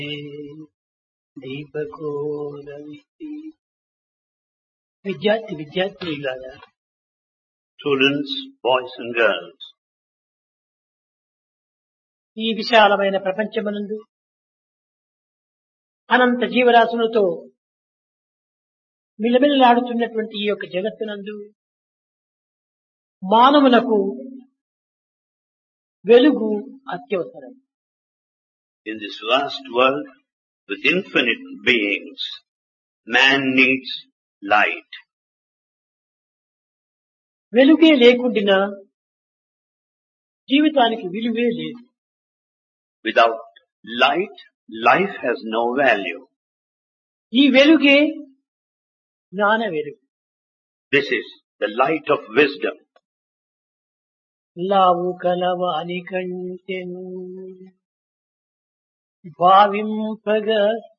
విద్యార్థులారా, Students, boys and girls, ఈ విశాలమైన ప్రపంచమునందు అనంత జీవరాశులతో మిలమిలలాడుతున్నటువంటి ఈ యొక్క జగత్తునందు మానవులకు వెలుగు అత్యవసరం. in this vast world with infinite beings, man needs light. వెలుగే లేకుండా జీవితానికి విలువే లేదు. Without light, life has no value. ఈ వెలుగే జ్ఞాన వెలుగు. This is the light of wisdom. Lavu కలవాని కంటెను భావింపగా